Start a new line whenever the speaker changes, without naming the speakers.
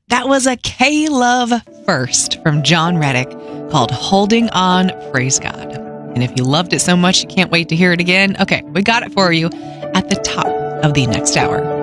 That was a K-Love first from John Reddick called Holding On, Praise God. And if you loved it so much you can't wait to hear it again, okay, we got it for you at the top of the next hour.